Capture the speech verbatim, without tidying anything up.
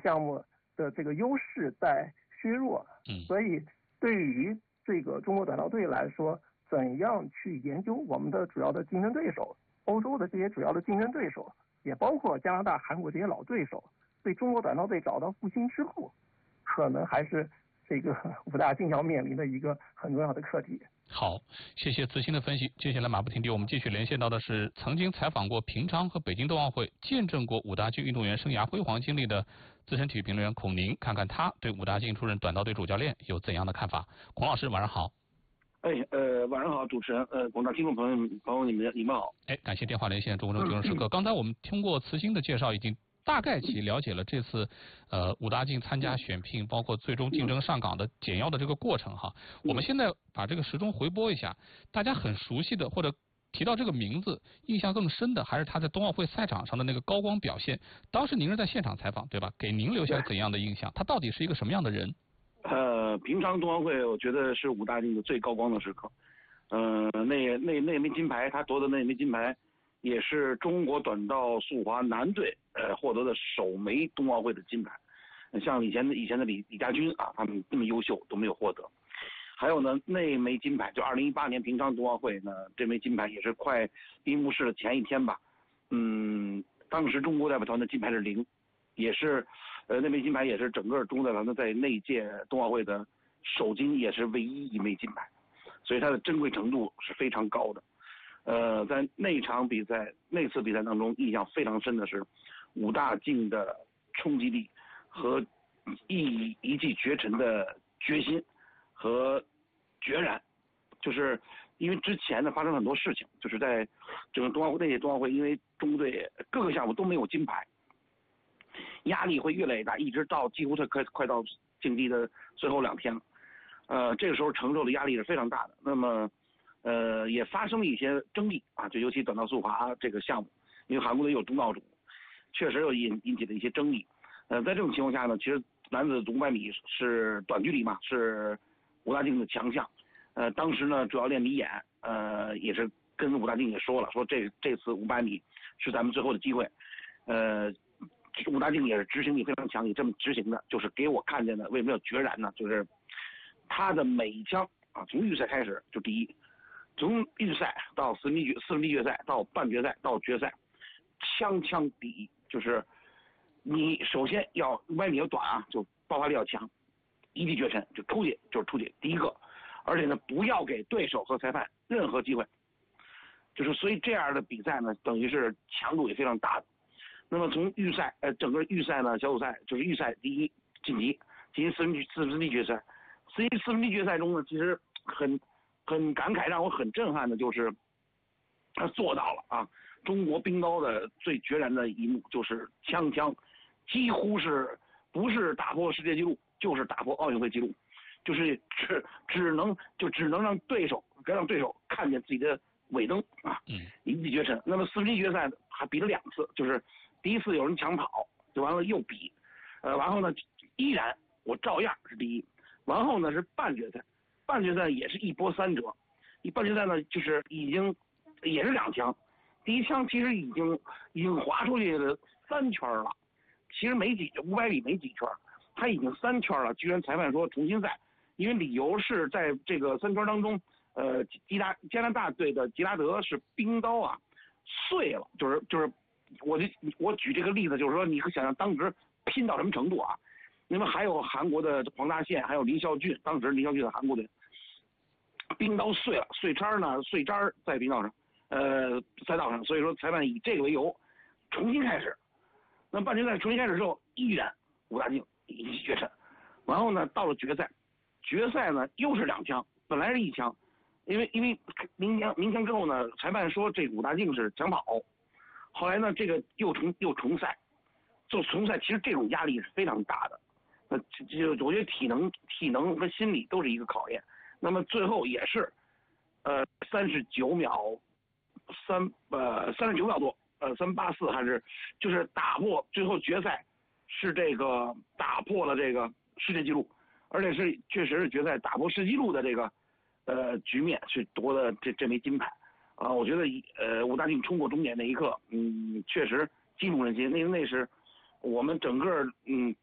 项目的这个优势在削弱， 嗯， 所以对于这个中国短道队来说，怎样去研究我们的主要的竞争对手，欧洲的这些主要的竞争对手，也包括加拿大、韩国这些老对手，对中国短道队找到复兴之路，可能还是这个五大竞要面临的一个很重要的课题。 好，谢谢慈心的分析。接下来马不停蹄，我们继续连线到的是曾经采访过平昌和北京冬奥会，见证过五大竞运动员生涯辉煌经历的资深体育评论员孔宁，看看他对五大竞出任短道队主教练有怎样的看法。孔老师，晚上好。 哎，呃，晚上好，主持人，呃，广大听众朋友们，朋友你们你们好。 哎，感谢电话连线中国中金融时刻。刚才我们通过慈心的介绍，已经大概其了解了这次呃五大竞参加选聘，包括最终竞争上岗的简要的这个过程哈。我们现在把这个时钟回拨一下，大家很熟悉的或者提到这个名字印象更深的，还是他在冬奥会赛场上的那个高光表现。当时您是在现场采访对吧？给您留下怎样的印象？他到底是一个什么样的人？ 呃，平昌冬奥会我觉得是五大竞的最高光的时刻。呃，那那那枚金牌，他夺得那枚金牌，也是中国短道速滑男队呃获得的首枚冬奥会的金牌。像以前的以前的李李家军啊，他们这么优秀都没有获得。还有呢，那枚金牌就二零一八年平昌冬奥会呢，这枚金牌也是快闭幕式的前一天吧。嗯，当时中国代表团的金牌是零，也是呃那枚金牌也是整个中国代表团在那届冬奥会的首金，也是唯一一枚金牌。所以它的珍贵程度是非常高的。呃，在那场比赛、那次比赛当中，印象非常深的是五大竞的冲击力和一一骑绝尘的决心和决然。就是因为之前呢发生很多事情，就是在整个冬奥会那届冬奥会，因为中国队各个项目都没有金牌，压力会越来越大，一直到几乎快快快到竞技的最后两天了。呃，这个时候承受的压力是非常大的。那么，呃，也发生了一些争议啊，就尤其短道速滑这个项目，因为韩国队有东道主，确实有引引起了一些争议。呃，在这种情况下呢，其实男子五百米是短距离嘛，是五大竞的强项。呃，当时呢，主教练李演呃也是跟五大竞也说了，说这这次五百米是咱们最后的机会。呃，五大竞也是执行力非常强，你这么执行的，就是给我看见的。为什么要决然呢？就是他的每一枪啊，从预赛开始就第一，从预赛到四分之一四分之一决赛到半决赛到决赛，枪枪第一。就是你首先要五百米要短啊，就爆发力要强，一骑绝尘，就出去就是出去第一个，而且呢不要给对手和裁判任何机会。就是所以这样的比赛呢，等于是强度也非常大的。那么从预赛呃整个预赛呢，小组赛就是预赛第一晋级，进行四分之四分之一决赛。四四分之一决赛中呢，其实很很感慨，让我很震撼的就是他做到了啊！中国冰刀的最决然的一幕就是枪枪，几乎是不是打破世界纪录，就是打破奥运会纪录，就是只只能就只能让对手让对手看见自己的尾灯啊，一骑绝尘。那么四分之一决赛还比了两次，就是第一次有人抢跑，就完了又比，呃，然后呢依然我照样是第一。然后呢是半决赛，半决赛也是一波三折。一半决赛呢就是已经也是两枪，第一枪其实已经已经滑出去了三圈了，其实没几五百米没几圈，他已经三圈了。居然裁判说重新赛，因为理由是在这个三圈当中，呃，吉拉加拿大队的吉拉德是冰刀啊碎了，就是就是我就我举这个例子，就是说你可想象当时拼到什么程度啊？那么还有韩国的黄大宪，还有林孝俊，当时林孝俊的韩国队，冰刀碎了，碎渣呢，碎渣在冰道上，呃，赛道上，所以说裁判以这个为由重新开始。那半决赛重新开始之后，依然五大竞一骑绝尘。然后呢，到了决赛，决赛呢又是两枪，本来是一枪，因为因为明枪明枪之后呢，裁判说这五大竞是抢跑，后来呢这个又重又重赛，就重赛，其实这种压力是非常大的。那就我觉得体能、体能和心理都是一个考验。那么最后也是，呃，三十九秒三呃三十九秒多，呃三八四还是就是打破最后决赛是这个打破了这个世界纪录，而且是确实是决赛打破世界纪录的这个呃局面去夺的这这枚金牌啊、呃！我觉得呃武大靖冲过终点那一刻，嗯，确实激动人心。那那是我们整个嗯